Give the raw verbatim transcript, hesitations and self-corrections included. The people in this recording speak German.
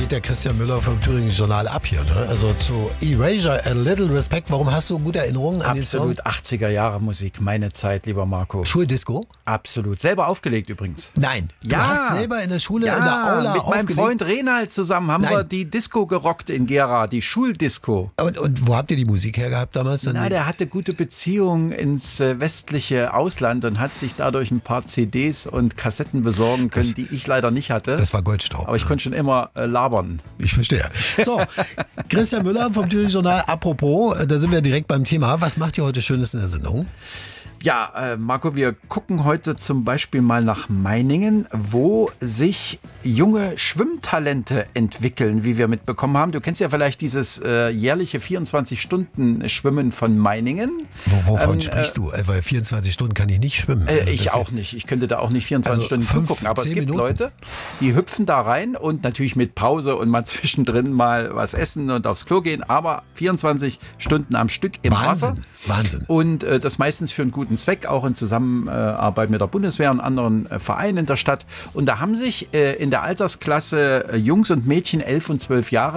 geht der Christian Müller vom Thüringen Journal ab hier. Ne? Also zu Erasure, A Little Respect. Warum hast du gute Erinnerungen an den Song? Absolut, achtziger Jahre Musik, meine Zeit, lieber Marco. Schuldisco? Absolut. Selber aufgelegt übrigens. Nein, du Ja. hast selber in der Schule, Ja, in der Aula mit aufgelegt. meinem Freund Renald zusammen haben Nein. wir die Disco gerockt in Gera, die Schuldisco. Und, und wo habt ihr die Musik her gehabt damals? Dann Na, die- der hatte gute Beziehungen ins äh, westliche Ausland und hat sich dadurch ein paar C Ds und Kassetten besorgen können, Das- die ich leider nicht hatte. Das war Goldstaub. Aber ich konnte schon immer äh, labern. Ich verstehe. So, Christian Müller vom Thüringen Journal. Apropos, äh, da sind wir direkt beim Thema. Was macht ihr heute Schönes in der Sendung? Ja, äh, Marco, wir gucken heute zum Beispiel mal nach Meiningen, wo sich junge Schwimmtalente entwickeln, wie wir mitbekommen haben. Du kennst ja vielleicht dieses äh, jährliche vierundzwanzig-Stunden-Schwimmen von Meiningen. Wo, wovon Ähm, sprichst du? Äh, Weil vierundzwanzig Stunden kann ich nicht schwimmen. Äh, Also ich das- auch nicht. Ich könnte da auch nicht vierundzwanzig Also Stunden fünf, zugucken. Aber es zehn gibt Minuten. Leute, die hüpfen da rein und natürlich mit Pause und mal zwischendrin mal was essen und aufs Klo gehen. Aber vierundzwanzig Stunden am Stück im Wasser. Wahnsinn, Wahnsinn. Und äh, das meistens für einen guten Zweck, auch in Zusammenarbeit mit der Bundeswehr und anderen äh, Vereinen in der Stadt. Und da haben sich äh, in der Altersklasse äh, Jungs und Mädchen elf und zwölf Jahre